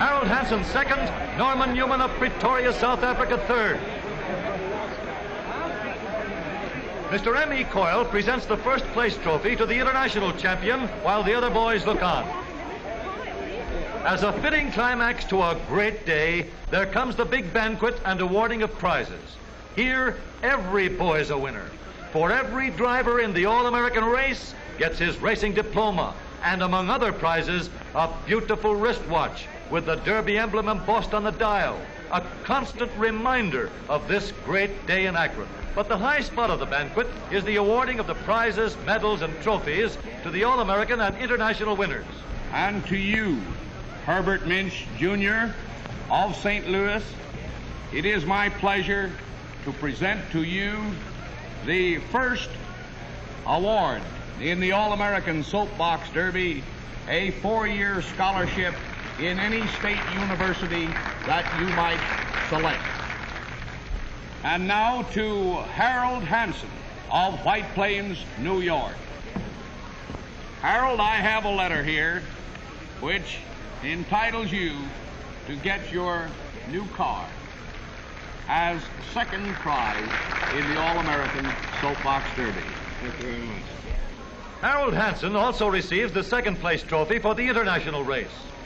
Harold Hansen second, Norman Newman of Pretoria, South Africa third. Mr. M.E. Coyle presents the first place trophy to the international champion while the other boys look on. As a fitting climax to a great day, there comes the big banquet and awarding of prizes. Here, every boy's a winner, for every driver in the All-American race gets his racing diploma, and among other prizes, a beautiful wristwatch with the Derby emblem embossed on the dial, a constant reminder of this great day in Akron. But the high spot of the banquet is the awarding of the prizes, medals, and trophies to the All-American and international winners. And to you, Herbert Minch, Jr. of St. Louis, it is my pleasure to present to you the first award in the All-American Soapbox Derby, a 4-year scholarship in any state university that you might select. And now to Harold Hansen of White Plains, New York. Harold, I have a letter here which entitles you to get your new car as second prize in the All-American Soapbox Derby. Thank you very much. Harold Hansen also receives the second place trophy for the international race.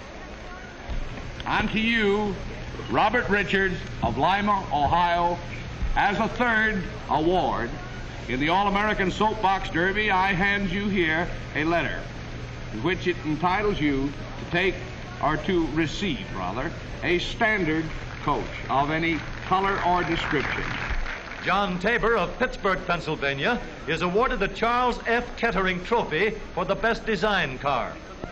And to you, Robert Richards of Lima, Ohio, as a third award in the All-American Soapbox Derby, I hand you here a letter in which it entitles you to take, or to receive, rather, a standard coach of any color or description. John Tabor of Pittsburgh, Pennsylvania, is awarded the Charles F. Kettering Trophy for the best design car.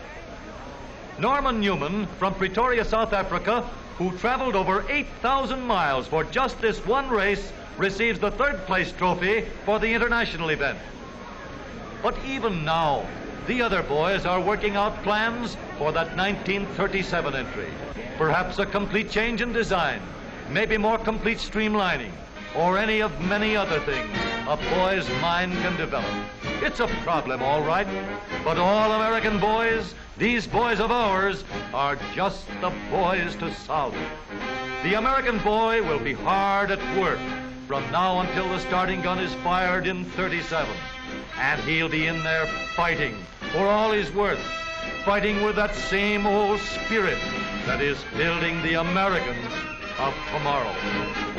Norman Newman from Pretoria, South Africa, who traveled over 8,000 miles for just this one race, receives the third place trophy for the international event. But even now, the other boys are working out plans for that 1937 entry. Perhaps a complete change in design, maybe more complete streamlining, or any of many other things a boy's mind can develop. It's a problem, all right, but All-American boys, these boys of ours, are just the boys to solve it. The American boy will be hard at work from now until the starting gun is fired in 37. And he'll be in there fighting for all he's worth, fighting with that same old spirit that is building the Americans of tomorrow.